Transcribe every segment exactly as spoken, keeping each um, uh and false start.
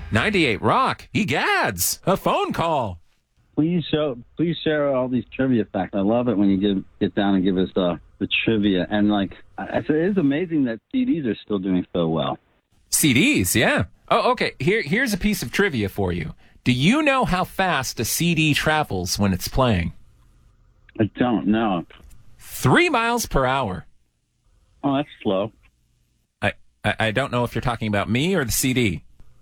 ninety-eight Rock. Egads. A phone call. Please show, please share all these trivia facts. I love it when you get get down and give us uh, the trivia. And like, I, it is amazing that C Ds are still doing so well. C Ds, yeah. Oh, okay. Here, here's a piece of trivia for you. Do you know how fast a C D travels when it's playing? I don't know. Three miles per hour. Oh, that's slow. I, I, I don't know if you're talking about me or the C D.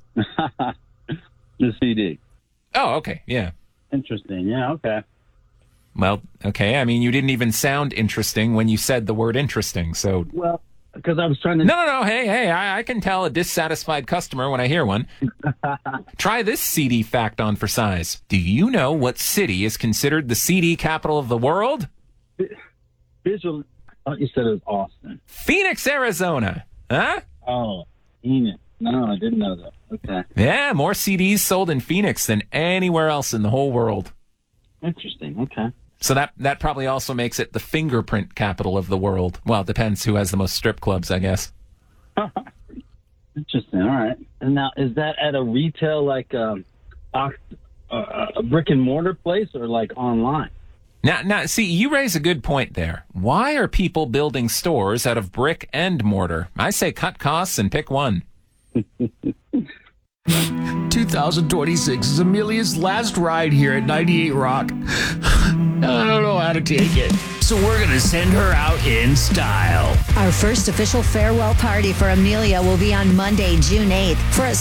The C D. Oh, okay. Yeah. Interesting. Yeah, okay. Well, okay. I mean, you didn't even sound interesting when you said the word interesting, so... Well, because I was trying to... No, no, no. Hey, hey, I, I can tell a dissatisfied customer when I hear one. Try this C D fact on for size. Do you know what city is considered the C D capital of the world? Visual... I thought you said it was Austin. Phoenix, Arizona. Huh? Oh, Phoenix. No, I didn't know that. Okay. Yeah, more C Ds sold in Phoenix than anywhere else in the whole world. Interesting. Okay. So that that probably also makes it the fingerprint capital of the world. Well, it depends who has the most strip clubs, I guess. Interesting. All right. And now, is that at a retail, like um, uh, a brick and mortar place, or like online? Now, now, see, you raise a good point there. Why are people building stores out of brick and mortar? I say cut costs and pick one. twenty twenty-six is Amelia's last ride here at ninety-eight Rock. I don't know how to take it, so we're going to send her out in style. Our first official farewell party for Amelia will be on Monday, June eighth. For a